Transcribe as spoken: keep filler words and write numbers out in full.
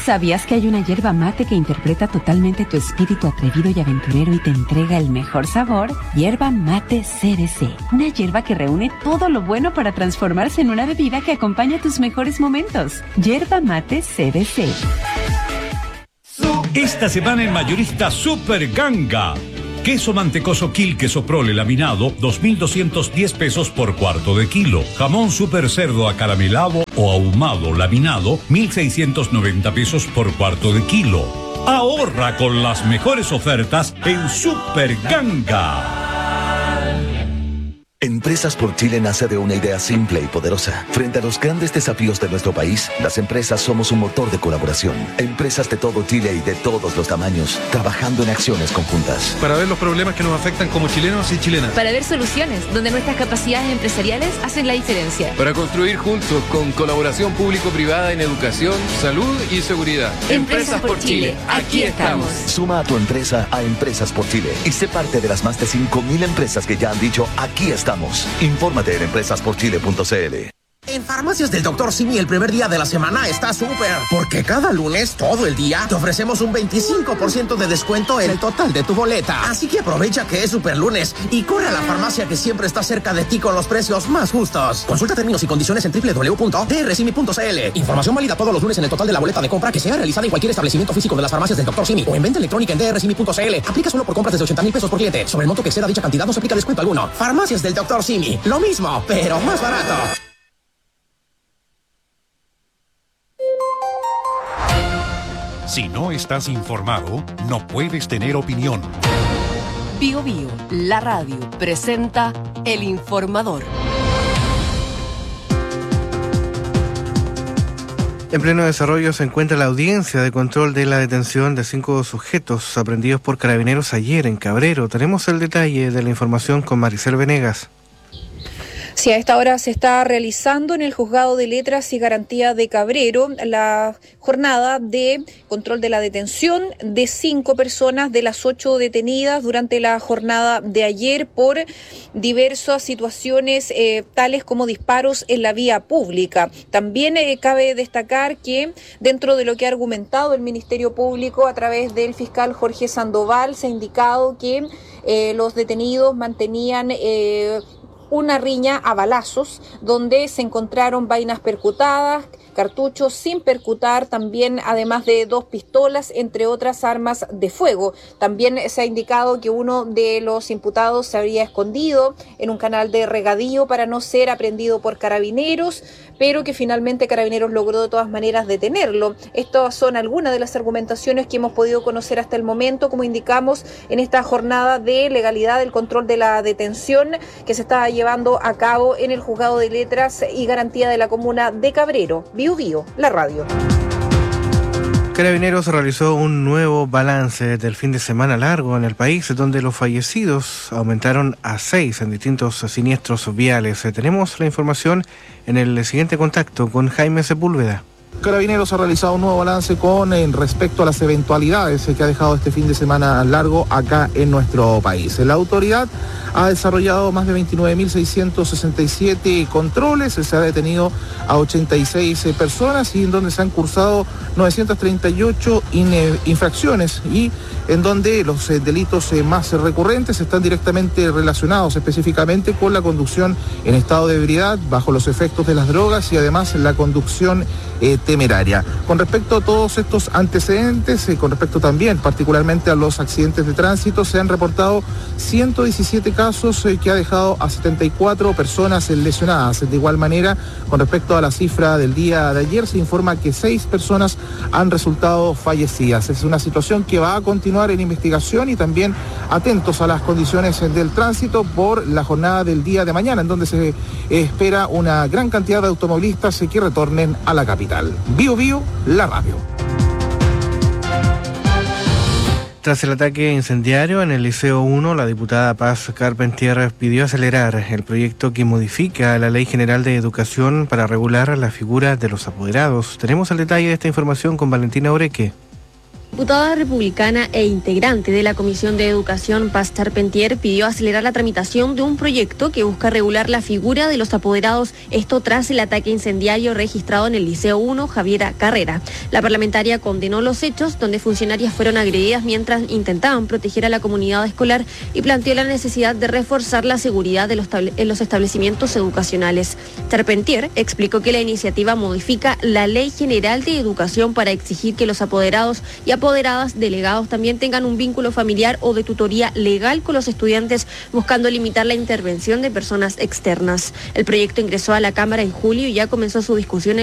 ¿Sabías que hay una yerba mate que interpreta totalmente tu espíritu atrevido y aventurero y te entrega el mejor sabor? Yerba mate C B C. Una yerba que reúne todo lo bueno para transformarse en una bebida que acompaña tus mejores momentos. Yerba mate C B C. Esta semana en Mayorista Super Ganga. Queso mantecoso Quil Queso Prole laminado, dos mil doscientos diez pesos por cuarto de kilo. Jamón super cerdo acaramelado o ahumado laminado, mil seiscientos noventa pesos por cuarto de kilo. Ahorra con las mejores ofertas en Super Ganga. Empresas por Chile nace de una idea simple y poderosa. Frente a los grandes desafíos de nuestro país, las empresas somos un motor de colaboración. Empresas de todo Chile y de todos los tamaños, trabajando en acciones conjuntas. Para ver los problemas que nos afectan como chilenos y chilenas. Para ver soluciones donde nuestras capacidades empresariales hacen la diferencia. Para construir juntos con colaboración público-privada en educación, salud y seguridad. Empresas por Chile, aquí estamos. Suma a tu empresa a Empresas por Chile y sé parte de las más de cinco mil empresas que ya han dicho aquí estamos. Infórmate en empresas por chile punto c l. En Farmacias del doctor Simi el primer día de la semana está súper, porque cada lunes, todo el día, te ofrecemos un veinticinco por ciento de descuento en el total de tu boleta. Así que aprovecha que es super lunes y corre a la farmacia que siempre está cerca de ti con los precios más justos. Consulta términos y condiciones en doble u doble u doble u punto d r simi punto c l. Información válida todos los lunes en el total de la boleta de compra que sea realizada en cualquier establecimiento físico de las Farmacias del doctor Simi o en venta electrónica en d r simi punto c l. Aplica solo por compras desde ochenta mil pesos por cliente. Sobre el monto que exceda dicha cantidad no se aplica descuento alguno. Farmacias del doctor Simi. Lo mismo, pero más barato. Si no estás informado, no puedes tener opinión. Bio Bio, la radio, presenta El Informador. En pleno desarrollo se encuentra la audiencia de control de la detención de cinco sujetos aprendidos por carabineros ayer en Cabrero. Tenemos el detalle de la información con Maricel Venegas. Sí, a esta hora se está realizando en el Juzgado de Letras y Garantía de Cabrero la jornada de control de la detención de cinco personas de las ocho detenidas durante la jornada de ayer por diversas situaciones eh, tales como disparos en la vía pública. También eh, cabe destacar que dentro de lo que ha argumentado el Ministerio Público a través del fiscal Jorge Sandoval se ha indicado que eh, los detenidos mantenían eh, una riña a balazos donde se encontraron vainas percutadas, cartuchos sin percutar, también además de dos pistolas, entre otras armas de fuego. También se ha indicado que uno de los imputados se habría escondido en un canal de regadío para no ser aprehendido por carabineros, pero que finalmente Carabineros logró de todas maneras detenerlo. Estas son algunas de las argumentaciones que hemos podido conocer hasta el momento, como indicamos, en esta jornada de legalidad del control de la detención que se está llevando a cabo en el Juzgado de Letras y Garantía de la Comuna de Cabrero. Bio Bio, la radio. Carabineros realizó un nuevo balance del fin de semana largo en el país, donde los fallecidos aumentaron a seis en distintos siniestros viales. Tenemos la información en el siguiente contacto con Jaime Sepúlveda. Carabineros ha realizado un nuevo balance con en respecto a las eventualidades que ha dejado este fin de semana largo acá en nuestro país. La autoridad ha desarrollado más de veintinueve mil seiscientos sesenta y siete controles, se ha detenido a ochenta y seis personas y en donde se han cursado novecientas treinta y ocho infracciones y en donde los delitos más recurrentes están directamente relacionados específicamente con la conducción en estado de ebriedad, bajo los efectos de las drogas y además la conducción eh, temeraria. Con respecto a todos estos antecedentes, eh, con respecto también particularmente a los accidentes de tránsito, se han reportado ciento diecisiete casos eh, que ha dejado a setenta y cuatro personas lesionadas. De igual manera, con respecto a la cifra del día de ayer, se informa que seis personas han resultado fallecidas. Es una situación que va a continuar en investigación y también atentos a las condiciones del tránsito por la jornada del día de mañana, en donde se espera una gran cantidad de automovilistas que retornen a la capital. Bio Bio, la radio. Tras el ataque incendiario en el Liceo uno, la diputada Paz Carpentier pidió acelerar el proyecto que modifica la Ley General de Educación para regular la figura de los apoderados. Tenemos el detalle de esta información con Valentina Oreque. Diputada republicana e integrante de la Comisión de Educación, Paz Charpentier, pidió acelerar la tramitación de un proyecto que busca regular la figura de los apoderados, esto tras el ataque incendiario registrado en el Liceo uno Javiera Carrera. La parlamentaria condenó los hechos donde funcionarias fueron agredidas mientras intentaban proteger a la comunidad escolar y planteó la necesidad de reforzar la seguridad de los en los establecimientos educacionales. Charpentier explicó que la iniciativa modifica la Ley General de Educación para exigir que los apoderados y apoderadas apoderadas, delegados también tengan un vínculo familiar o de tutoría legal con los estudiantes, buscando limitar la intervención de personas externas. El proyecto ingresó a la Cámara en julio y ya comenzó su discusión en